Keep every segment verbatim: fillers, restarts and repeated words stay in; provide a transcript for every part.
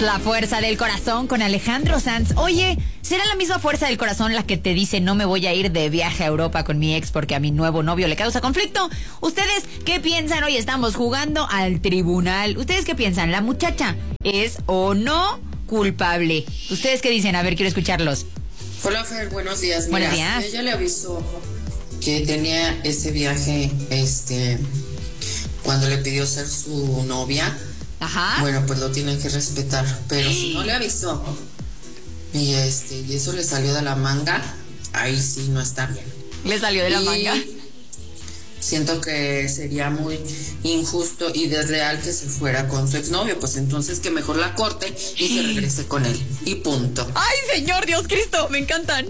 La fuerza del corazón con Alejandro Sanz. Oye, ¿será la misma fuerza del corazón la que te dice no me voy a ir de viaje a Europa con mi ex porque a mi nuevo novio le causa conflicto? ¿Ustedes qué piensan? Hoy estamos jugando al tribunal. ¿Ustedes qué piensan? ¿La muchacha es o no culpable? ¿Ustedes qué dicen? A ver, quiero escucharlos. Hola Fer, buenos días. Buenos Mira, días. ella le avisó que tenía ese viaje, este, cuando le pidió ser su novia. Ajá. Bueno, pues lo tienen que respetar, pero si no le avisó y este y eso le salió de la manga, ahí sí no está bien. Le salió de la y manga. Siento que sería muy injusto y desleal que se fuera con su exnovio, pues entonces que mejor la corte y se regrese con él y punto. Ay, Señor Dios Cristo, me encantan.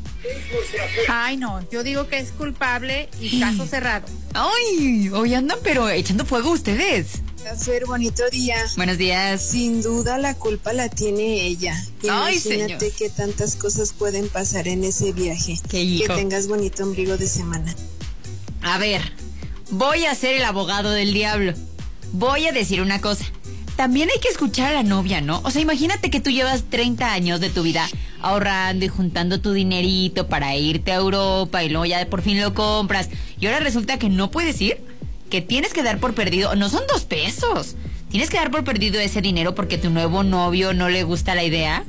Ay, no, yo digo que es culpable y caso cerrado. Ay, hoy andan pero echando fuego ustedes. Fer, bonito día. Buenos días. Sin duda la culpa la tiene ella. Ay, Imagínate señor. que tantas cosas pueden pasar en ese viaje. Qué hijo. Que tengas bonito ombligo de semana. A ver, voy a ser el abogado del diablo. Voy a decir una cosa. También hay que escuchar a la novia, ¿no? O sea, imagínate que tú llevas treinta años de tu vida ahorrando y juntando tu dinerito para irte a Europa y luego ya por fin lo compras. Y ahora resulta que no puedes ir, que tienes que dar por perdido. No son dos pesos. Tienes que dar por perdido ese dinero porque tu nuevo novio no le gusta la idea.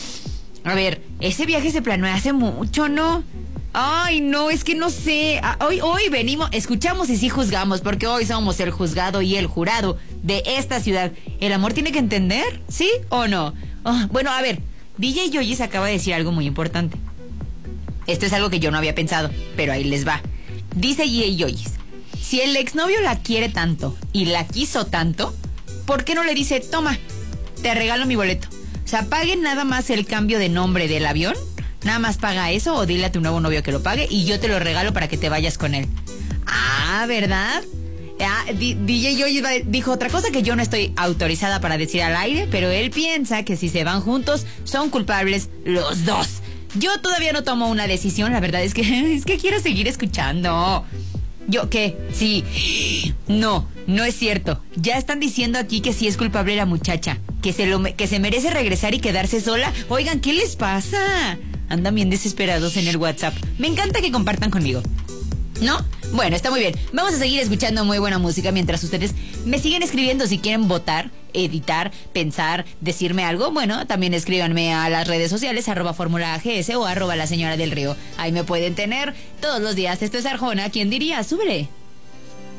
A ver, ese viaje se planeó hace mucho, ¿no? Ay, no, es que no sé. Ah, Hoy, hoy venimos, escuchamos y sí juzgamos, porque hoy somos el juzgado y el jurado de esta ciudad. ¿El amor tiene que entender? ¿Sí o no? Oh, bueno, a ver, D J Yoyis acaba de decir algo muy importante. Esto es algo que yo no había pensado, pero ahí les va. Dice D J Yoyis, si el exnovio la quiere tanto y la quiso tanto, ¿por qué no le dice, toma, te regalo mi boleto? O sea, paguen nada más el cambio de nombre del avión. Nada más paga eso o dile a tu nuevo novio que lo pague y yo te lo regalo para que te vayas con él. Ah, ¿verdad? Ah, D J Yoyi dijo otra cosa que yo no estoy autorizada para decir al aire, pero él piensa que si se van juntos son culpables los dos. Yo todavía no tomo una decisión, la verdad es que es que quiero seguir escuchando. ¿Yo qué? Sí. No, no es cierto. Ya están diciendo aquí que sí es culpable la muchacha, que se lo que se merece regresar y quedarse sola. Oigan, ¿qué les pasa? Andan bien desesperados en el WhatsApp. Me encanta que compartan conmigo, ¿no? Bueno, está muy bien. Vamos a seguir escuchando muy buena música mientras ustedes me siguen escribiendo si quieren votar, editar, pensar, decirme algo. Bueno, también escríbanme a las redes sociales, arroba Fórmula A G S o arroba La Señora del Río. Ahí me pueden tener todos los días. Esto es Arjona. ¿Quién diría? Súbele.